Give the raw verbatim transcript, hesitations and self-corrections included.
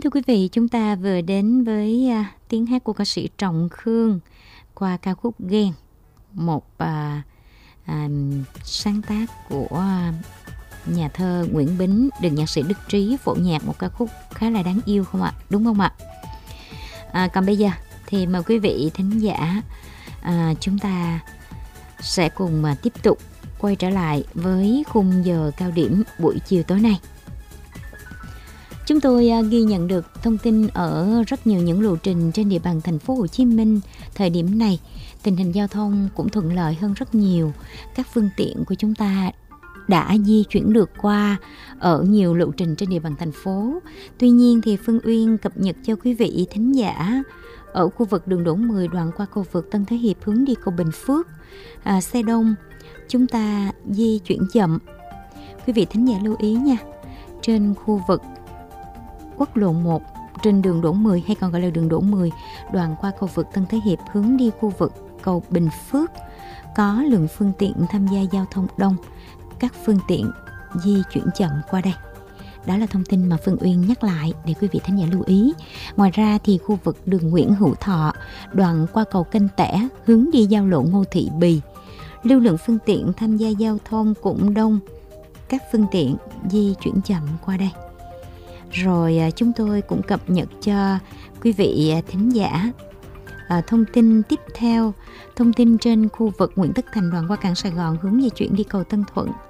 thưa quý vị, chúng ta vừa đến với uh, tiếng hát của ca sĩ Trọng Khương qua ca khúc Ghen, một uh, uh, sáng tác của uh, nhà thơ Nguyễn Bính, được nhạc sĩ Đức Trí phổ nhạc, một ca khúc khá là đáng yêu không ạ? Đúng không ạ? À, còn bây giờ thì mời quý vị thính giả uh, chúng ta sẽ cùng uh, tiếp tục quay trở lại với khung giờ cao điểm buổi chiều tối nay. Chúng tôi ghi nhận được thông tin ở rất nhiều những lộ trình trên địa bàn thành phố Hồ Chí Minh. Thời điểm này, tình hình giao thông cũng thuận lợi hơn rất nhiều. Các phương tiện của chúng ta đã di chuyển được qua ở nhiều lộ trình trên địa bàn thành phố. Tuy nhiên thì Phương Uyên cập nhật cho quý vị thính giả ở khu vực đường Đỗ mười đoạn qua cầu vượt Tân Thế Hiệp hướng đi cầu Bình Phước, à, xe đông, chúng ta di chuyển chậm. Quý vị thính giả lưu ý nha, trên khu vực quốc lộ một trên đường Đỗ mười hay còn gọi là đường Đỗ mười đoạn qua cầu vượt Tân Thế Hiệp hướng đi khu vực cầu Bình Phước có lượng phương tiện tham gia giao thông đông, các phương tiện di chuyển chậm qua đây. Đó là thông tin mà Phương Uyên nhắc lại để quý vị thính giả lưu ý. Ngoài ra thì khu vực đường Nguyễn Hữu Thọ đoạn qua cầu Kênh Tẻ hướng đi giao lộ Ngô Thị Bì, lưu lượng phương tiện tham gia giao thông cũng đông, các phương tiện di chuyển chậm qua đây. Rồi chúng tôi cũng cập nhật cho quý vị thính giả à, thông tin tiếp theo, thông tin trên khu vực Nguyễn Tất Thành đoạn qua cảng Sài Gòn hướng di chuyển đi cầu Tân Thuận.